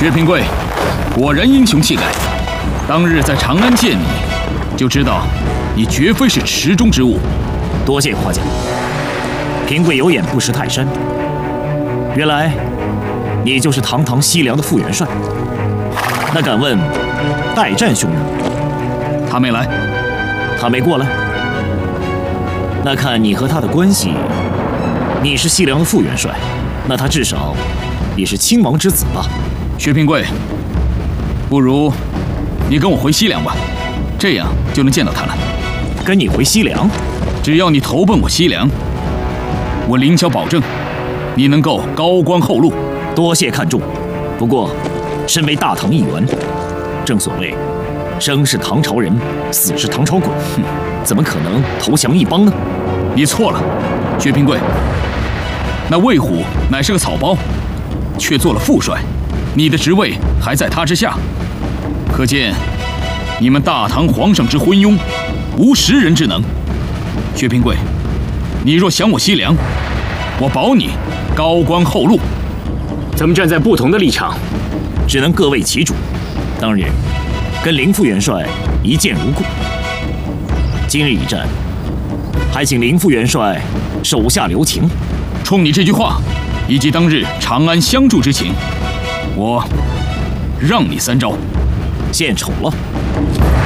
薛平贵，果然英雄气概。当日在长安见你，就知道你绝非是池中之物。 多谢夸奖。平贵有眼不识泰山，原来你就是堂堂西凉的副元帅。那敢问代战兄呢？ 他没来。 他没过来。那看你和他的关系，你是西凉的副元帅，那他至少也是亲王之子吧？ 薛平贵，不如你跟我回西凉吧，这样就能见到他了。 跟你回西凉？ 只要你投奔我西凉，我凌霄保证，你能够高官厚禄。 多谢看重。不过，身为大唐一员，正所谓生是唐朝人，死是唐朝鬼，怎么可能投降一帮呢？ 你错了，薛平贵。那魏虎乃是个草包，却做了副帅，你的职位还在他之下，可见你们大唐皇上之昏庸，无识人之能。薛平贵，你若降我西凉，我保你高官厚禄。 咱们站在不同的立场， 只能各为其主。当日跟林副元帅一见如故，今日一战，还请林副元帅手下留情。 冲你这句话，以及当日长安相助之情，我让你3招。 献丑了。